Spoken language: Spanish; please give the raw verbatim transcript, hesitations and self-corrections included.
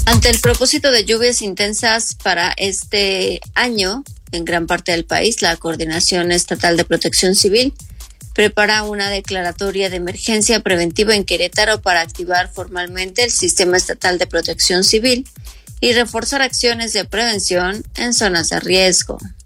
Ante el propósito de lluvias intensas para este año en gran parte del país, la Coordinación Estatal de Protección Civil prepara una declaratoria de emergencia preventiva en Querétaro para activar formalmente el Sistema Estatal de Protección Civil y reforzar acciones de prevención en zonas de riesgo.